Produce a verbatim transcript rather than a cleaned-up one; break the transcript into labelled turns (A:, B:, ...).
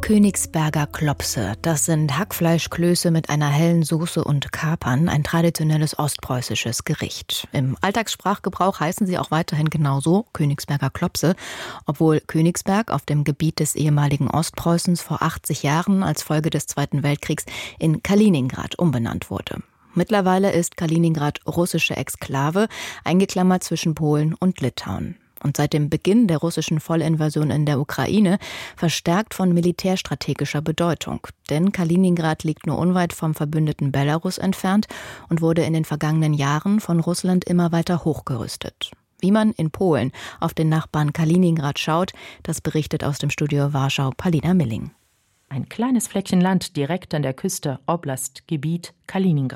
A: Königsberger Klopse. Das sind Hackfleischklöße mit einer hellen Soße und Kapern, ein traditionelles ostpreußisches Gericht. Im Alltagssprachgebrauch heißen sie auch weiterhin genauso, Königsberger Klopse, obwohl Königsberg auf dem Gebiet des ehemaligen Ostpreußens vor achtzig Jahren als Folge des Zweiten Weltkriegs in Kaliningrad umbenannt wurde. Mittlerweile ist Kaliningrad russische Exklave, eingeklammert zwischen Polen und Litauen. Und seit dem Beginn der russischen Vollinvasion in der Ukraine verstärkt von militärstrategischer Bedeutung. Denn Kaliningrad liegt nur unweit vom verbündeten Belarus entfernt und wurde in den vergangenen Jahren von Russland immer weiter hochgerüstet. Wie man in Polen auf den Nachbarn Kaliningrad schaut, das berichtet aus dem Studio Warschau Palina Milling.
B: Ein kleines Fleckchen Land direkt an der Küste, Oblast, Gebiet Kaliningrad.